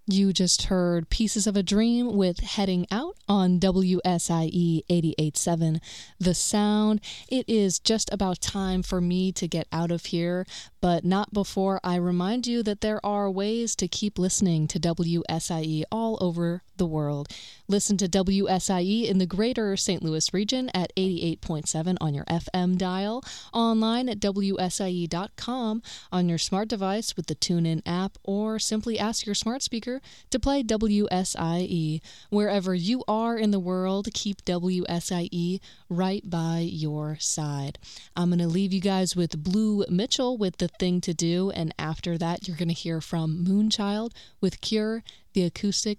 You just heard Pieces of a Dream with Heading Out on WSIE 88.7 The Sound. It is just about time for me to get out of here, but not before I remind you that there are ways to keep listening to WSIE all over the world. Listen to WSIE in the greater St. Louis region at 88.7 on your FM dial, online at WSIE.com, on your smart device with the TuneIn app, or simply ask your smart speaker to play WSIE. Wherever you are in the world, keep WSIE right by your side. I'm going to leave you guys with Blue Mitchell with The Thing to Do, and after that you're going to hear from Moonchild with Cure, the acoustic